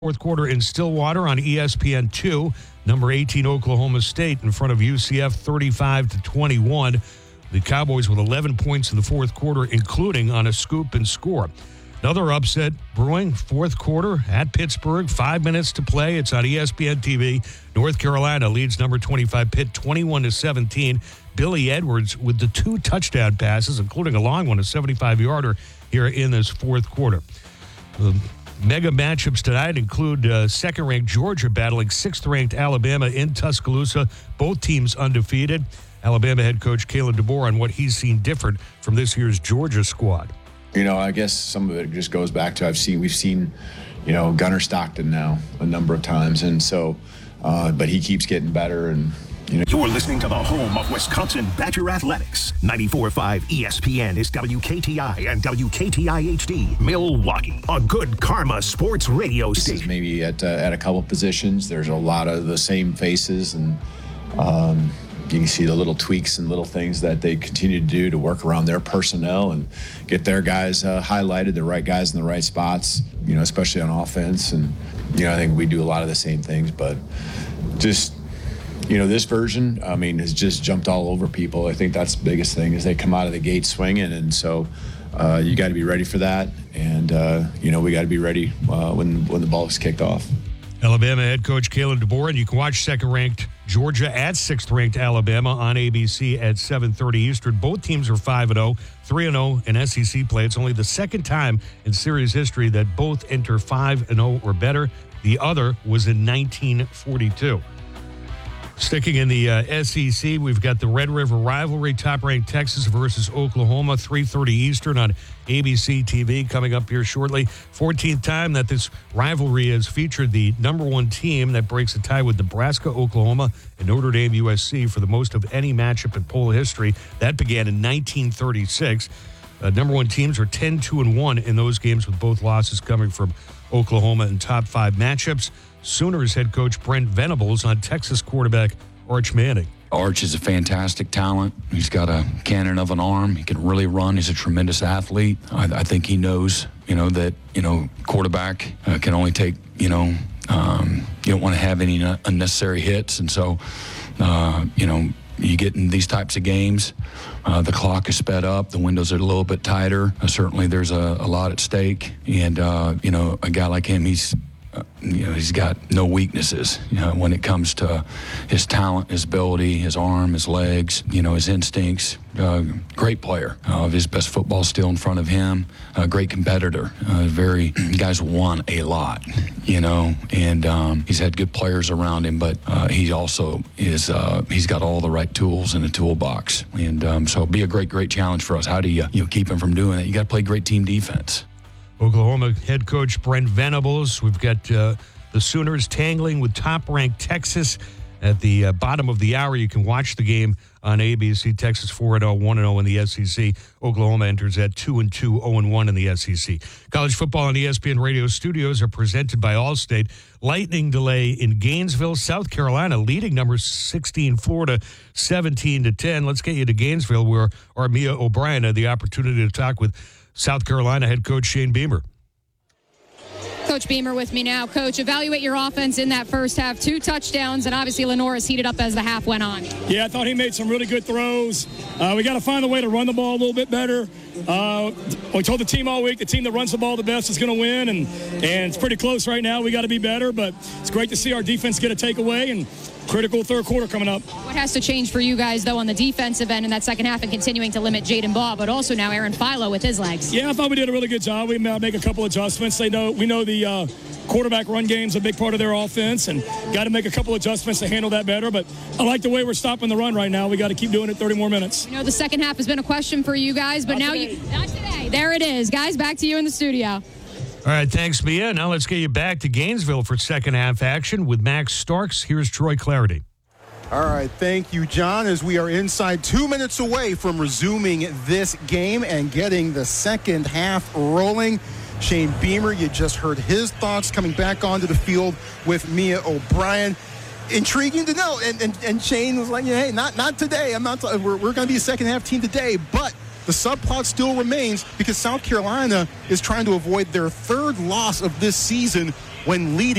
Fourth quarter in Stillwater on ESPN2. Number 18 Oklahoma State in front of UCF 35-21. The Cowboys with 11 points in the fourth quarter, including on a scoop and score. Another upset brewing, fourth quarter at Pittsburgh. 5 minutes to play. It's on ESPN TV. North Carolina leads number 25 Pitt 21-17. Billy Edwards with the 2 touchdown passes, including a long one, a 75-yarder here in this fourth quarter. Mega matchups tonight include second-ranked Georgia battling sixth-ranked Alabama in Tuscaloosa. Both teams undefeated. Alabama head coach Kalen DeBoer on what he's seen different from this year's Georgia squad. You know, I guess some of it just goes back to we've seen, Gunnar Stockton now a number of times, and so, but he keeps getting better. And you're listening to the home of Wisconsin Badger Athletics. 94.5 ESPN is WKTI and WKTI HD, Milwaukee. A good Karma Sports radio station. Maybe at a couple positions, there's a lot of the same faces, and you can see the little tweaks and little things that they continue to do to work around their personnel and get their guys highlighted, the right guys in the right spots, especially on offense. And, I think we do a lot of the same things, but just, this version, has just jumped all over people. I think that's the biggest thing is they come out of the gate swinging. And so you got to be ready for that. And, we got to be ready when the ball is kicked off. Alabama head coach Kalen DeBoer, and you can watch second-ranked Georgia at sixth-ranked Alabama on ABC at 7:30 Eastern. Both teams are 5-0, 3-0 in SEC play. It's only the second time in series history that both enter 5-0 or better. The other was in 1942. Sticking in the SEC, we've got the Red River rivalry, top-ranked Texas versus Oklahoma, 3:30 Eastern on ABC TV coming up here shortly. 14th time that this rivalry has featured the number one team that breaks a tie with Nebraska, Oklahoma, and Notre Dame USC for the most of any matchup in poll history. That began in 1936. Number one teams are 10-2-1 in those games, with both losses coming from Oklahoma in top 5 matchups. Sooners head coach Brent Venables on Texas quarterback Arch Manning. Arch is a fantastic talent. He's got a cannon of an arm. He can really run. He's a tremendous athlete. I think he knows, that, quarterback can only take, you don't want to have any unnecessary hits. And so, you get in these types of games, the clock is sped up, the windows are a little bit tighter. Certainly there's a lot at stake. And, a guy like him, he's got no weaknesses, when it comes to his talent, his ability, his arm, his legs, his instincts. Great player. His best football still in front of him. Great competitor. Guys won a lot, and he's had good players around him, but he also is, he's got all the right tools in the toolbox. And so it'll be a great challenge for us. How do you keep him from doing that? You got to play great team defense. Oklahoma head coach Brent Venables. We've got the Sooners tangling with top-ranked Texas at the bottom of the hour. You can watch the game on ABC. Texas 4-0, 1-0 in the SEC. Oklahoma enters at 2-2, 0-1 in the SEC. College football on ESPN Radio Studios are presented by Allstate. Lightning delay in Gainesville, South Carolina, leading number 16 Florida 17-10. Let's get you to Gainesville, where Armia O'Brien had the opportunity to talk with South Carolina head coach Shane Beamer. Coach Beamer with me now. Coach, evaluate your offense in that first half. 2 touchdowns, and obviously Lenore's heated up as the half went on. Yeah, I thought he made some really good throws. We got to find a way to run the ball a little bit better. We told the team all week, the team that runs the ball the best is going to win, and it's pretty close right now. We got to be better, but it's great to see our defense get a takeaway, and critical third quarter coming up. What has to change for you guys, though, on the defensive end in that second half and continuing to limit Jaden Baugh, but also now Aaron Philo with his legs? Yeah, I thought we did a really good job. We make a couple adjustments. We know the quarterback run game's a big part of their offense, and got to make a couple adjustments to handle that better. But I like the way we're stopping the run right now. We got to keep doing it 30 more minutes. The second half has been a question for you guys, but not today. There it is. Guys, back to you in the studio. All right, thanks, Mia. Now let's get you back to Gainesville for second half action with Max Starks. Here's Troy Clarity. All right, thank you, John, as we are inside 2 minutes away from resuming this game and getting the second half rolling. Shane Beamer, you just heard his thoughts coming back onto the field with Mia O'Brien. Intriguing to know, and Shane was like, hey, not today. We're going to be a second half team today, but the subplot still remains because South Carolina is trying to avoid their third loss of this season when leading.